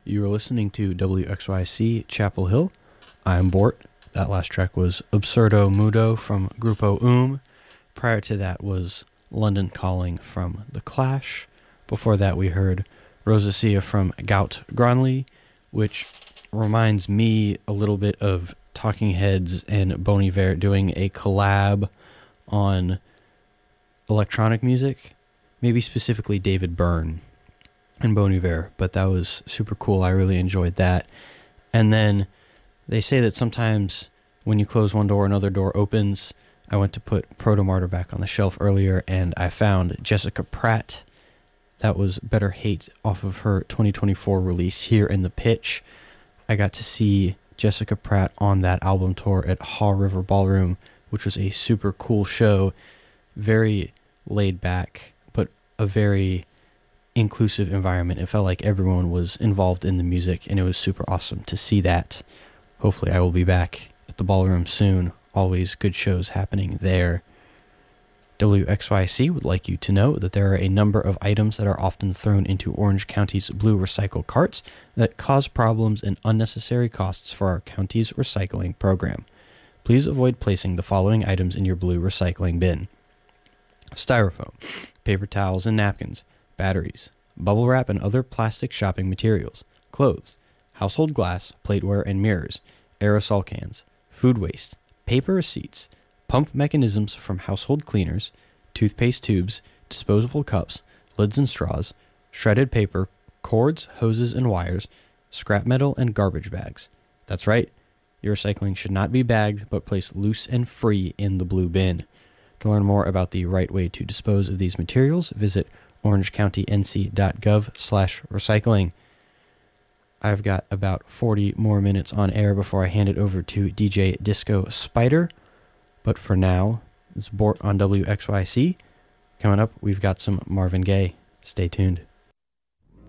You are listening to WXYC Chapel Hill. I'm Bort. That last track was Absurdo Mudo from Grupo Prior to that was London Calling from The Clash. Before that we heard Rosacea from Gout Gronley, which reminds me a little bit of Talking Heads and Bon Iver doing a collab on electronic music, maybe specifically David Byrne and Bon Iver, but that was super cool. I really enjoyed that. And then they say that sometimes when you close one door, another door opens. I went to put Proto Martyr back on the shelf earlier, and I found Jessica Pratt. That was Better Hate off of her 2024 release Here in the Pitch. I got to see Jessica Pratt on that album tour at Haw River Ballroom, which was a super cool show. Very laid back, but a very inclusive environment. It felt like everyone was involved in the music, and it was super awesome to see that. Hopefully I will be back at the ballroom soon. Always good shows happening there. WXYC would like you to know that there are a number of items that are often thrown into Orange County's blue recycle carts that cause problems and unnecessary costs for our county's recycling program. Please avoid placing the following items in your blue recycling bin: styrofoam, paper towels and napkins, batteries, bubble wrap and other plastic shopping materials, clothes, household glass, plateware and mirrors, aerosol cans, food waste, paper receipts, pump mechanisms from household cleaners, toothpaste tubes, disposable cups, lids and straws, shredded paper, cords, hoses and wires, scrap metal and garbage bags. That's right, your recycling should not be bagged but placed loose and free in the blue bin. To learn more about the right way to dispose of these materials, visit orangecountync.gov/recycling. I've got about 40 more minutes on air before I hand it over to DJ Disco Spider. But for now, it's Bort on WXYC. Coming up, we've got some Marvin Gaye. Stay tuned.